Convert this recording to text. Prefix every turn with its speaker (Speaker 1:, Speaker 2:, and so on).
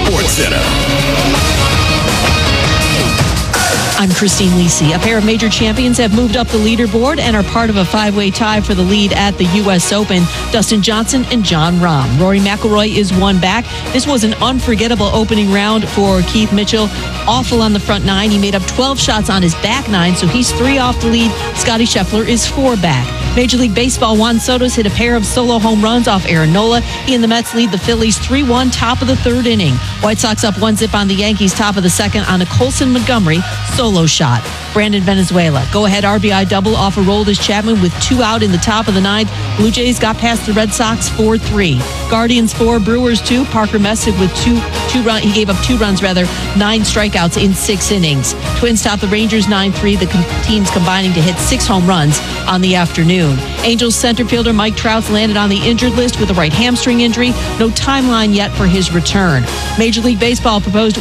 Speaker 1: Sports Center.
Speaker 2: I'm Christine Lisi. A pair of major champions have moved up the leaderboard and are part of a five-way tie for the lead at the U.S. Open. Dustin Johnson and Jon Rahm. Rory McIlroy is one back. This was an unforgettable opening round for Keith Mitchell. Awful on the front nine. He made up 12 shots on his back nine, so he's 3 off the lead. Scotty Scheffler is 4 back. Major League Baseball, Juan Soto's hit a pair of solo home runs off Aaron Nola. He and the Mets lead the Phillies 3-1, top of the third inning. White Sox up 1-0 on the Yankees, top of the second on a Colson Montgomery solo shot. Brandon Venezuela, go-ahead RBI double off Aroldis Chapman with 2 out in the top of the ninth. Blue Jays got past the Red Sox 4-3. Guardians 4, Brewers 2. Parker Messick with he gave up 2 runs, 9 strikeouts in 6 innings. Twins top the Rangers 9-3. The teams combining to hit 6 home runs on the afternoon. Angels center fielder Mike Trout landed on the injured list with a right hamstring injury. No timeline yet for his return. Major League Baseball proposed